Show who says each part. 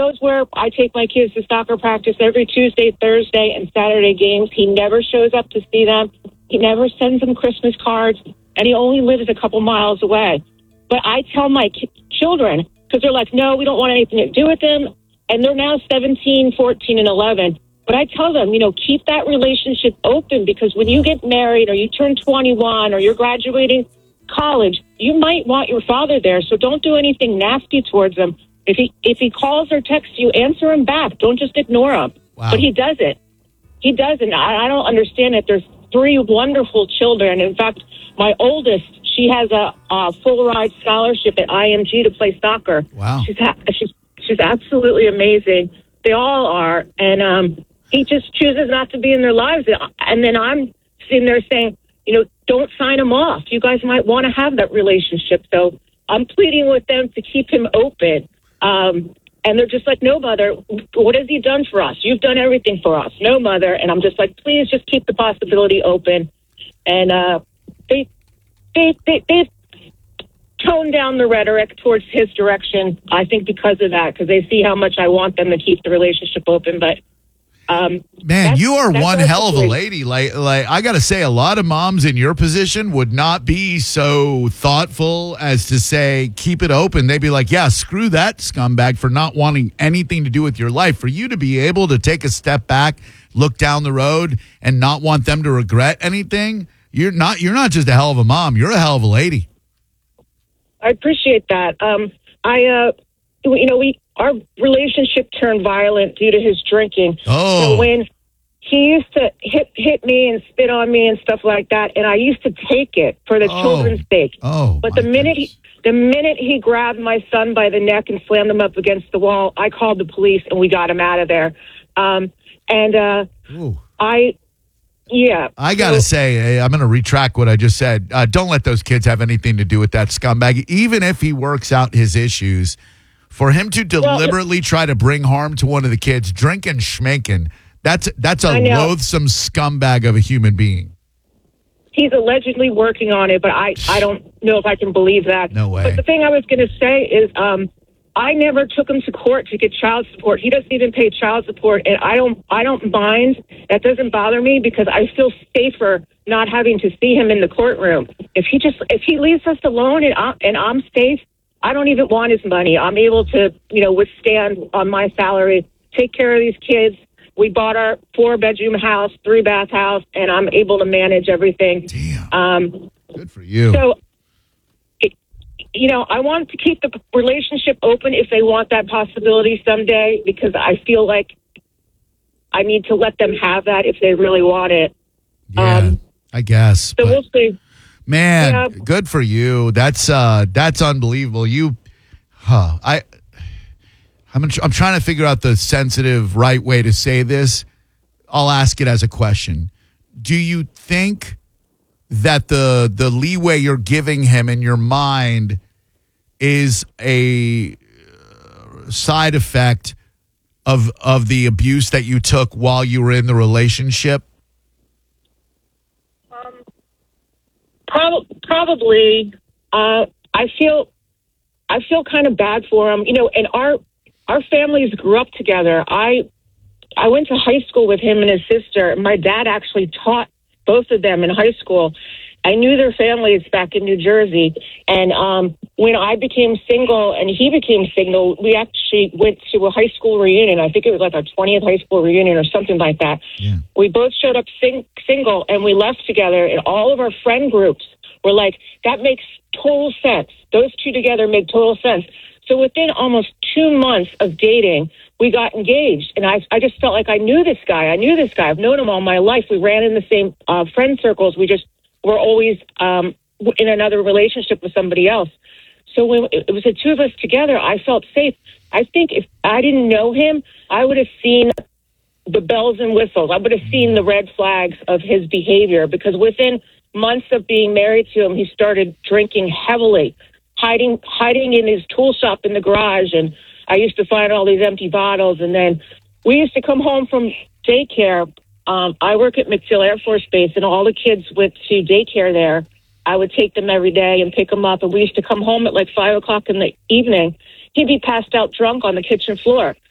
Speaker 1: knows where I take my kids to soccer practice every Tuesday, Thursday, and Saturday games. He never shows up to see them. He never sends them Christmas cards, and he only lives a couple miles away. But I tell my children, because they're like, no, we don't want anything to do with them, and they're now 17, 14, and 11. But I tell them, keep that relationship open, because when you get married or you turn 21 or you're graduating college, you might want your father there. So don't do anything nasty towards him. If he calls or texts you, answer him back. Don't just ignore him.
Speaker 2: Wow.
Speaker 1: But he doesn't. He doesn't. I don't understand it. There's 3 wonderful children. In fact, my oldest, she has a full ride scholarship at IMG to play soccer.
Speaker 2: Wow.
Speaker 1: She's absolutely amazing. They all are. And he just chooses not to be in their lives. And then I'm sitting there saying, don't sign him off. You guys might want to have that relationship. So I'm pleading with them to keep him open. And they're just like, no, mother, what has he done for us? You've done everything for us. No, mother. And I'm just like, please just keep the possibility open. And they've toned down the rhetoric towards his direction, I think, because of that, because they see how much I want them to keep the relationship open. But
Speaker 2: man, you are one hell of a lady. Like I got to say, a lot of moms in your position would not be so thoughtful as to say, keep it open. They'd be like, yeah, screw that scumbag for not wanting anything to do with your life. For you to be able to take a step back, look down the road, and not want them to regret anything, you're not just a hell of a mom. You're a hell of a lady.
Speaker 1: I appreciate that. Our relationship turned violent due to his drinking.
Speaker 2: Oh.
Speaker 1: So when he used to hit me and spit on me and stuff like that, and I used to take it for the children's sake.
Speaker 2: Oh.
Speaker 1: But the minute he grabbed my son by the neck and slammed him up against the wall, I called the police and we got him out of there.
Speaker 2: I got to say, I'm going to retract what I just said. Don't let those kids have anything to do with that scumbag. Even if he works out his issues, for him to deliberately try to bring harm to one of the kids, drinking, schmanking, that's a loathsome scumbag of a human being.
Speaker 1: He's allegedly working on it, but I don't know if I can believe that.
Speaker 2: No way.
Speaker 1: But the thing I was going to say is I never took him to court to get child support. He doesn't even pay child support, and I don't mind. That doesn't bother me because I feel safer not having to see him in the courtroom. If he leaves us alone and I'm safe, I don't even want his money. I'm able to, withstand on my salary, take care of these kids. We bought our 4-bedroom house, 3-bath house, and I'm able to manage everything.
Speaker 2: Damn. Good for you.
Speaker 1: So, I want to keep the relationship open if they want that possibility someday, because I feel like I need to let them have that if they really want it.
Speaker 2: Yeah, I guess.
Speaker 1: So we'll see.
Speaker 2: Man, good for you. That's unbelievable. I'm trying to figure out the sensitive right way to say this. I'll ask it as a question. Do you think that the leeway you're giving him in your mind is a side effect of the abuse that you took while you were in the relationship?
Speaker 1: Probably. I feel kind of bad for him, and our families grew up together. I went to high school with him and his sister. My dad actually taught both of them in high school. I knew their families back in New Jersey. And when I became single and he became single, we actually went to a high school reunion. I think it was like our 20th high school reunion or something like that.
Speaker 2: Yeah.
Speaker 1: We both showed up single and we left together, and all of our friend groups were like, that makes total sense. Those two together make total sense. So within almost 2 months of dating, we got engaged. And I just felt like I knew this guy. I've known him all my life. We ran in the same friend circles. We just were always in another relationship with somebody else. So when it was the two of us together, I felt safe. I think if I didn't know him, I would have seen the bells and whistles. I would have seen the red flags of his behavior, because within months of being married to him, he started drinking heavily, hiding in his tool shop in the garage. And I used to find all these empty bottles. And then we used to come home from daycare. I work at MacDill Air Force Base, and all the kids went to daycare there. I would take them every day and pick them up. And we used to come home at like 5 o'clock in the evening. He'd be passed out drunk on the kitchen floor.